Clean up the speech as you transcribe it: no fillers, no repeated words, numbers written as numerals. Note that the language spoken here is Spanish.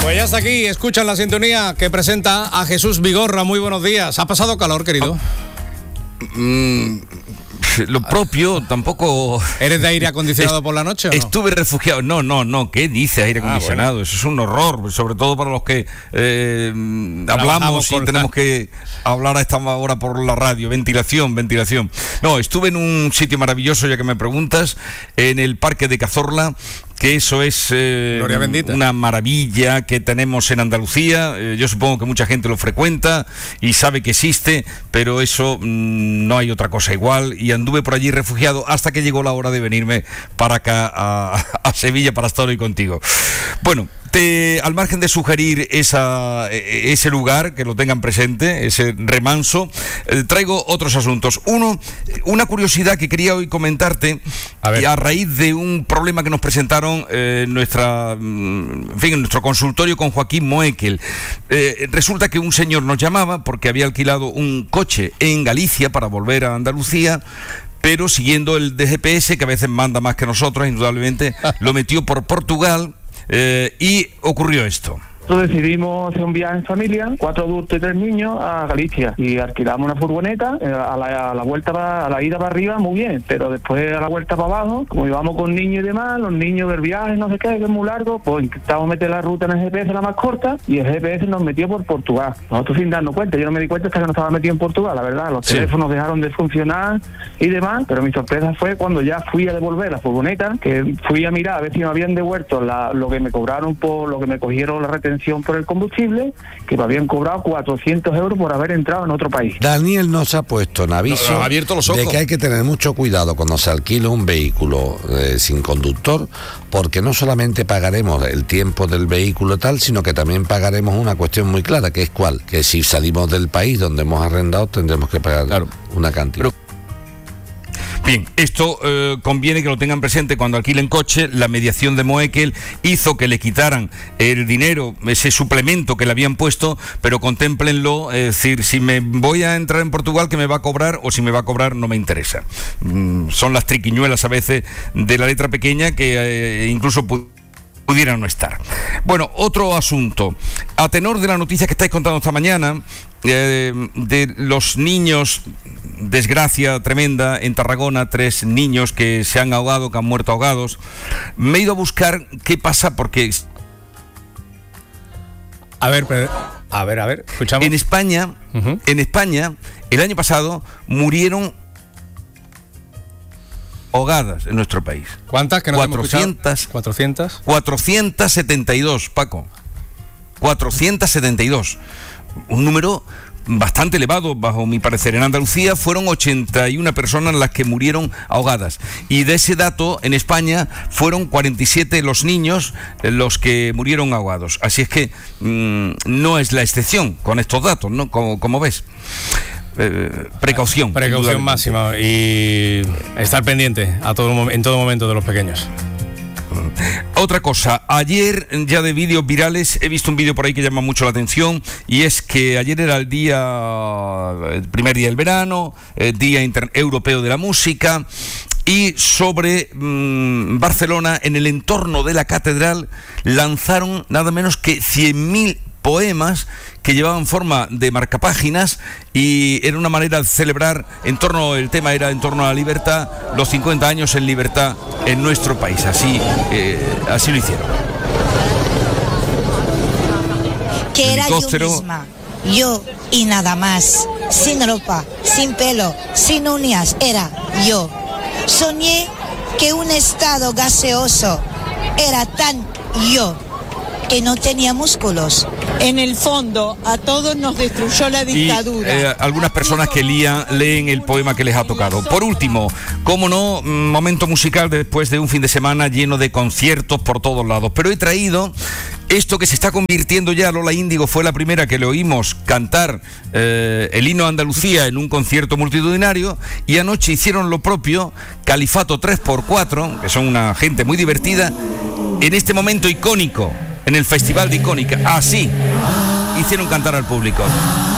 Pues ya está aquí, escuchan la sintonía que presenta a Jesús Vigorra. Muy buenos días. ¿Ha pasado calor, querido? Lo propio, tampoco. ¿Eres de aire acondicionado por la noche o no? Estuve refugiado. No, ¿qué dice aire acondicionado? Bueno. Eso es un horror, sobre todo para los que hablamos y tenemos que hablar a esta hora por la radio. Ventilación. No, estuve en un sitio maravilloso, ya que me preguntas, en el Parque de Cazorla, que eso es una maravilla que tenemos en Andalucía. Yo supongo que mucha gente lo frecuenta y sabe que existe, pero eso no hay otra cosa igual, y anduve por allí refugiado hasta que llegó la hora de venirme para acá a Sevilla para estar hoy contigo. Bueno, al margen de sugerir ese lugar, que lo tengan presente, ese remanso, traigo otros asuntos. Una curiosidad que quería hoy comentarte, a raíz de un problema que nos presentaron en nuestro consultorio con Joaquín Moekel. Resulta que un señor nos llamaba porque había alquilado un coche en Galicia para volver a Andalucía, pero siguiendo el DGPS, que a veces manda más que nosotros, indudablemente, lo metió por Portugal. Y ocurrió esto. Nosotros decidimos hacer un viaje en familia, 4 adultos y 3 niños, a Galicia, y alquilamos una furgoneta. A la vuelta, a la ida para arriba, muy bien, pero después a la vuelta para abajo, como íbamos con niños y demás, los niños del viaje, no sé qué, que es muy largo, pues intentamos meter la ruta en el GPS, la más corta, y el GPS nos metió por Portugal. Nosotros sin darnos cuenta, yo no me di cuenta hasta que no estaba metido en Portugal, la verdad. Los teléfonos dejaron de funcionar y demás, pero mi sorpresa fue cuando ya fui a devolver la furgoneta, que fui a mirar a ver si me habían devuelto lo que me cobraron por lo que me cogieron la retención por el combustible, que me habían cobrado 400 euros por haber entrado en otro país. Daniel nos ha puesto en aviso de que hay que tener mucho cuidado cuando se alquila un vehículo sin conductor, porque no solamente pagaremos el tiempo del vehículo tal, sino que también pagaremos una cuestión muy clara, que es ¿cuál? Que si salimos del país donde hemos arrendado tendremos que pagar una cantidad. Bien, esto conviene que lo tengan presente cuando alquilen coche. La mediación de Moekel hizo que le quitaran el dinero, ese suplemento que le habían puesto, pero contémplenlo, es decir, si me voy a entrar en Portugal, ¿qué me va a cobrar? O si me va a cobrar, no me interesa. Son las triquiñuelas a veces de la letra pequeña que incluso pudiera no estar. Bueno, otro asunto. A tenor de la noticia que estáis contando esta mañana, de los niños, desgracia tremenda en Tarragona, 3 niños que se han ahogado, que han muerto ahogados, me he ido a buscar qué pasa, porque... A ver, escuchamos. En España, el año pasado murieron ahogadas en nuestro país. ¿Cuántas? Que no 400. 400. 472, Paco. 472. Un número bastante elevado, bajo mi parecer. En Andalucía fueron 81 personas las que murieron ahogadas. Y de ese dato, en España, fueron 47 los niños los que murieron ahogados. Así es que no es la excepción con estos datos, ¿no? Como ves. Precaución máxima, y estar pendiente en todo momento de los pequeños. Otra cosa, ayer ya de vídeos virales he visto un vídeo por ahí que llama mucho la atención, y es que ayer era el primer día del verano, Día Europeo de la Música, y sobre Barcelona, en el entorno de la catedral, lanzaron nada menos que 100.000 poemas que llevaban forma de marcapáginas, y era una manera de celebrar el tema era en torno a la libertad, los 50 años en libertad en nuestro país. Así lo hicieron. Que era yo misma, yo y nada más, sin ropa, sin pelo, sin uñas, era yo. Soñé que un estado gaseoso era tan yo, que no tenía músculos. En el fondo, a todos nos destruyó la dictadura. Y algunas personas que leen el poema que les ha tocado. Por último, cómo no, momento musical después de un fin de semana lleno de conciertos por todos lados. Pero he traído esto que se está convirtiendo ya. Lola Índigo fue la primera que le oímos cantar el himno de Andalucía en un concierto multitudinario, y anoche hicieron lo propio Califato 3x4, que son una gente muy divertida, en este momento icónico, en el Festival de Icónica. Así hicieron cantar al público.